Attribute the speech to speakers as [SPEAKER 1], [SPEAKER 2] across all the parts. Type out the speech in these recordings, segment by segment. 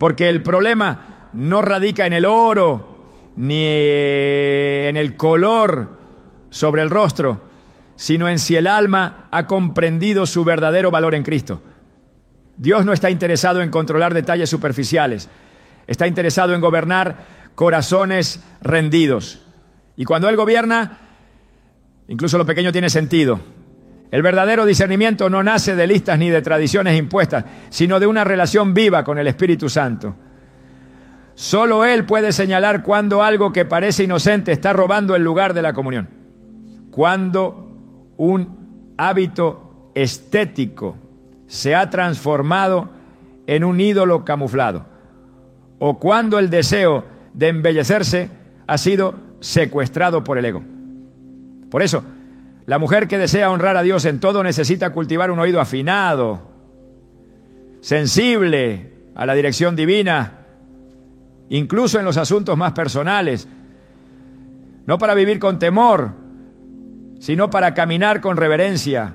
[SPEAKER 1] Porque el problema no radica en el oro ni en el color sobre el rostro, sino en si el alma ha comprendido su verdadero valor en Cristo. Dios no está interesado en controlar detalles superficiales, está interesado en gobernar corazones rendidos. Y cuando Él gobierna, incluso lo pequeño tiene sentido. El verdadero discernimiento no nace de listas ni de tradiciones impuestas, sino de una relación viva con el Espíritu Santo. Solo Él puede señalar cuando algo que parece inocente está robando el lugar de la comunión. Cuando un hábito estético se ha transformado en un ídolo camuflado, o cuando el deseo de embellecerse ha sido secuestrado por el ego. Por eso, la mujer que desea honrar a Dios en todo necesita cultivar un oído afinado, sensible a la dirección divina, incluso en los asuntos más personales, no para vivir con temor, sino para caminar con reverencia,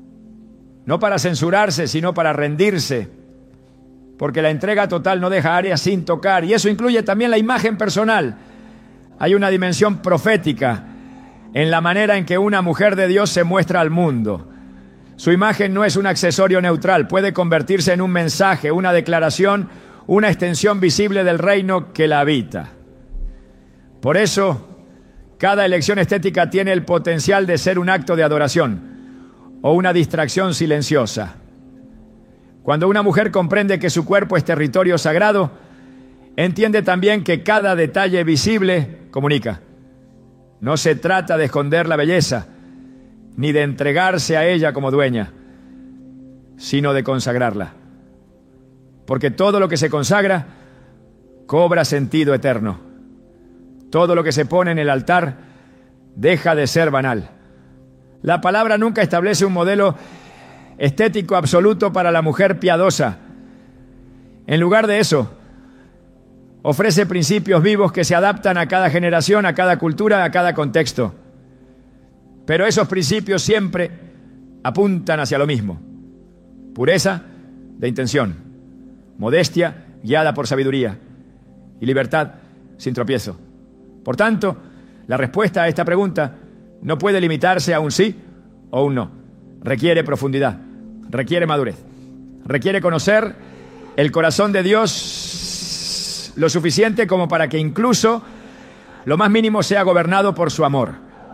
[SPEAKER 1] no para censurarse, sino para rendirse, porque la entrega total no deja áreas sin tocar, y eso incluye también la imagen personal. Hay una dimensión profética en la manera en que una mujer de Dios se muestra al mundo. Su imagen no es un accesorio neutral, puede convertirse en un mensaje, una declaración, una extensión visible del reino que la habita. Por eso, cada elección estética tiene el potencial de ser un acto de adoración o una distracción silenciosa. Cuando una mujer comprende que su cuerpo es territorio sagrado, entiende también que cada detalle visible comunica. No se trata de esconder la belleza, ni de entregarse a ella como dueña, sino de consagrarla. Porque todo lo que se consagra cobra sentido eterno. Todo lo que se pone en el altar deja de ser banal. La palabra nunca establece un modelo estético absoluto para la mujer piadosa. En lugar de eso, ofrece principios vivos que se adaptan a cada generación, a cada cultura, a cada contexto. Pero esos principios siempre apuntan hacia lo mismo: pureza de intención, modestia guiada por sabiduría y libertad sin tropiezo. Por tanto, la respuesta a esta pregunta no puede limitarse a un sí o un no. Requiere profundidad, requiere madurez, requiere conocer el corazón de Dios lo suficiente como para que incluso lo más mínimo sea gobernado por su amor.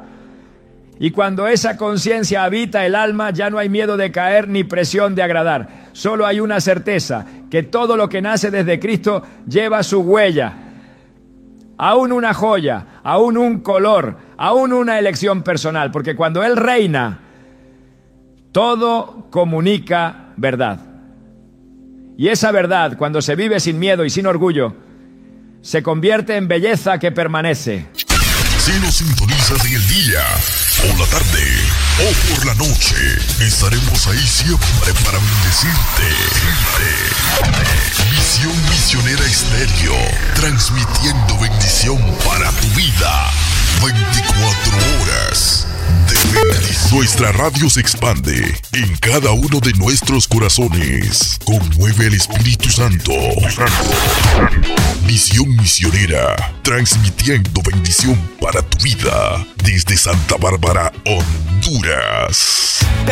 [SPEAKER 1] Y cuando esa conciencia habita el alma, ya no hay miedo de caer ni presión de agradar. Solo hay una certeza, que todo lo que nace desde Cristo lleva su huella. Aún una joya, aún un color, aún una elección personal. Porque cuando Él reina, todo comunica verdad. Y esa verdad, cuando se vive sin miedo y sin orgullo, se convierte en belleza que permanece.
[SPEAKER 2] Si nos sintonizas en el día, o la tarde, o por la noche, estaremos ahí siempre para bendecirte. Visión Misionera Estéreo, transmitiendo bendición para tu vida. 24 horas de bendición. Nuestra radio se expande en cada uno de nuestros corazones. Conmueve el Espíritu Santo. Visión Misionera, transmitiendo bendición para tu vida desde Santa Bárbara, Honduras.